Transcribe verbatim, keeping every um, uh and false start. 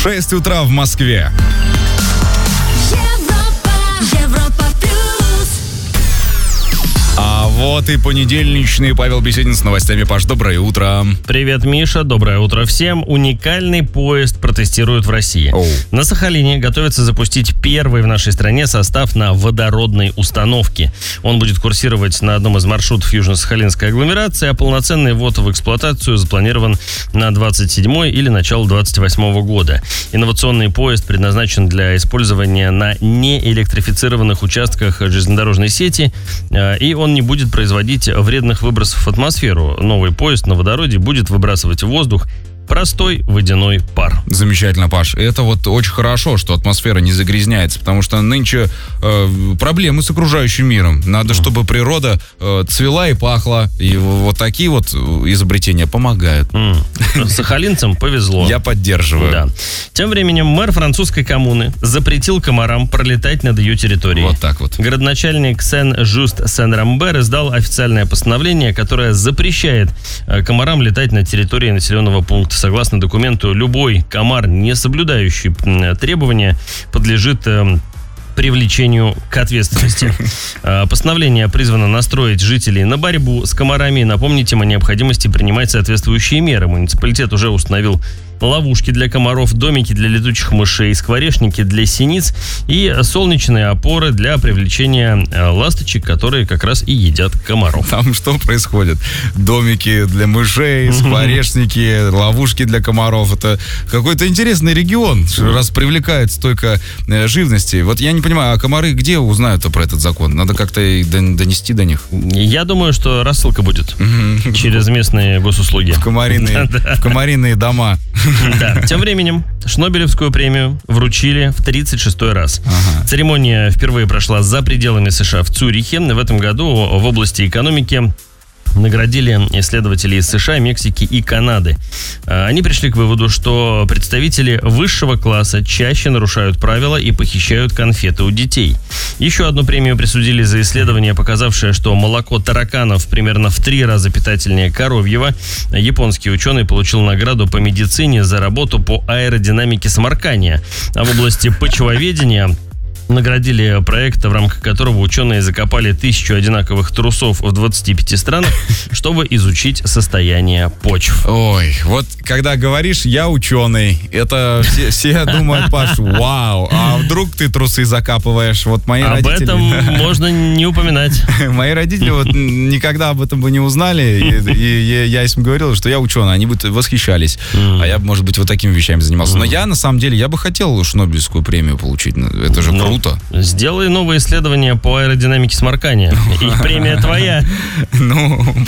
шесть утра в Москве. А вот и понедельничный. Павел Беседин с новостями. Паш, доброе утро. Привет, Миша. Доброе утро всем. Уникальный поезд протестируют в России. Оу. На Сахалине готовится запустить первый в нашей стране состав на водородной установке. Он будет курсировать на одном из маршрутов Южно-Сахалинской агломерации, а полноценный ввод в эксплуатацию запланирован на двадцать седьмой или начало двадцать восьмого года. Инновационный поезд предназначен для использования на неэлектрифицированных участках железнодорожной сети, и он не будет производить вредных выбросов в атмосферу. Новый поезд на водороде будет выбрасывать в воздух простой водяной пар. Замечательно, Паш. Это вот очень хорошо, что атмосфера не загрязняется, потому что нынче э, проблемы с окружающим миром. Надо, чтобы природа э, цвела и пахла. И вот такие вот изобретения помогают. Mm. Сахалинцам повезло. Я поддерживаю. Да. Тем временем мэр французской коммуны запретил комарам пролетать над ее территорией. Вот так вот. Городоначальник Сен-Жуст Сен-Рамбер издал официальное постановление, которое запрещает комарам летать на территории населенного пункта. Согласно документу, любой комар, не соблюдающий требования, подлежит привлечению к ответственности. Постановление призвано настроить жителей на борьбу с комарами и напомнить им о необходимости принимать соответствующие меры. Муниципалитет уже установил ловушки для комаров, домики для летучих мышей, скворечники для синиц и солнечные опоры для привлечения ласточек, которые как раз и едят комаров. Там что происходит? Домики для мышей, скворечники, ловушки для комаров. Это какой-то интересный регион, раз привлекает столько живности. Вот я не понимаю, а комары где узнают про этот закон? Надо как-то донести до них. Я думаю, что рассылка будет через местные госуслуги. В комариные, в комариные дома. Да. Тем временем Шнобелевскую премию вручили в тридцать шестой раз. Ага. Церемония впервые прошла за пределами США в Цюрихе. В этом году в области экономики наградили исследователей из США, Мексики и Канады. Они пришли к выводу, что представители высшего класса чаще нарушают правила и похищают конфеты у детей. Еще одну премию присудили за исследование, показавшее, что молоко тараканов примерно в три раза питательнее коровьего. Японский ученый получил награду по медицине за работу по аэродинамике сморкания. А в области почвоведения наградили проект, в рамках которого ученые закопали тысячу одинаковых трусов в двадцати пяти странах, чтобы изучить состояние почв. Ой, вот когда говоришь «я ученый», это все, все думают, Паш, вау, а вдруг ты трусы закапываешь? Вот мои об родители... этом можно не упоминать. Мои родители вот никогда об этом бы не узнали, и, и я им говорил, что я ученый, они бы восхищались, mm. а я бы, может быть, вот такими вещами занимался. Но mm. я, на самом деле, я бы хотел Шнобелевскую премию получить, это же ну, круто. Сделай новые исследования по аэродинамике сморкания, и премия твоя. Ну,